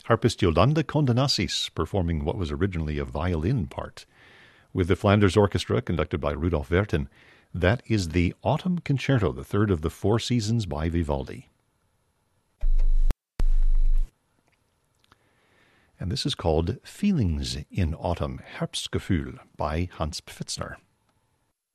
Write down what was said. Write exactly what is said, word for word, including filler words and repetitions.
Harpist Yolanda Condenassis performing what was originally a violin part. With the Flanders Orchestra, conducted by Rudolf Werten, that is the Autumn Concerto, the third of the four seasons by Vivaldi. And this is called Feelings in Autumn, Herbstgefühl, by Hans Pfitzner.